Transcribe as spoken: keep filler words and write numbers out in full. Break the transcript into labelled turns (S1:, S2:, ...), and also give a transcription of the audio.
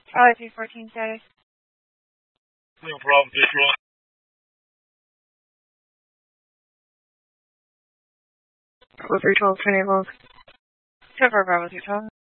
S1: Charlie three fourteen status.
S2: No problem, visual.
S1: Bravo three twelve, twenty-eight volts. Ten four Bravo three twelve.